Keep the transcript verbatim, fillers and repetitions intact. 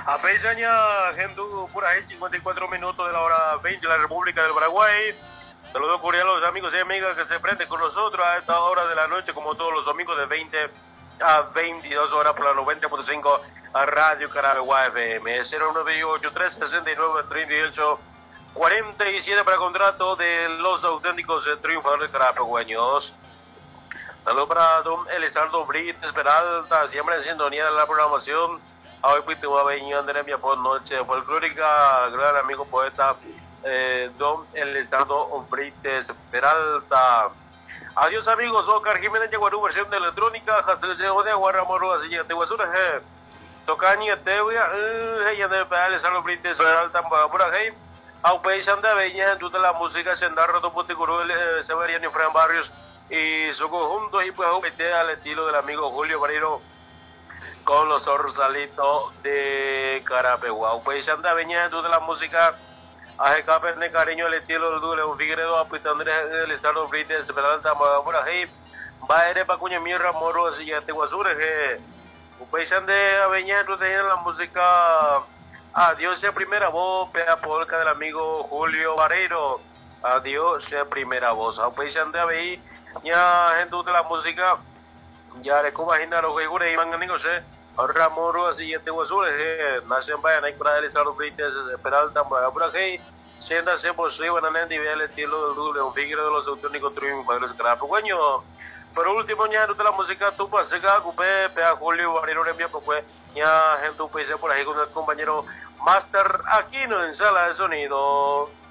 A Peña, gente, por ahí cincuenta y cuatro minutos de la hora veinte de la República del Paraguay. Saludos cordiales a los amigos y amigas que se prenden con nosotros a esta hora de la noche, como todos los domingos de veinte a veintidós horas por la noventa punto cinco a Radio Caragua F M. cero nueve ocho tres sesenta y nueve treinta y ocho cuarenta y siete para contrato de los auténticos triunfadores carapegueños. Saludos para don Elizardo Brites Peralta, siempre en sintonía de la programación. Hoy pues te voy a venir a tener mi por noche folclórica, gran amigo poeta eh, don Elizardo Brites Peralta. Adiós amigos, Oscar Jiménez Yaguarú, versión de electrónica, José de Aguarramoro, así ya te voy a subir, Tocani, te voy a, eh, ya de Elizardo Brites Peralta, por ahí. Aunque se anda veña, tú de la música, se anda roto Puticurú, Severiano y Fran Barrios y su conjunto, y pues al estilo del amigo Julio Barrero con los Orzalitos de Carapeguá. Pues anda veñando de la música a escape de cariño el estilo del Dule, un Figueredo, a Pita Andrés, Elizardo Brites, Esperanza, por ahí, va a pa' Cuña Mirra, Moros y Antiguasures, que pues anda veñando de la música. Adiós, sea primera voz, pea polca del amigo Julio Barrero. Adiós, sea primera voz. Pues anda veí, ya gente de la música. Ya le imagina los que gure y van a sé ahora moro así ya tengo azules eh nacen vayan ahí para el estado brites Peralta por aquí siéntase posible en el nivel estilo del doble un figuro de los auténticos triunfadores carapegueños. Por último ya de la música tu pase que ocupé pea Julio Barrero envía pues ya gente pues por ahí con el compañero Master Aquino en sala de sonido.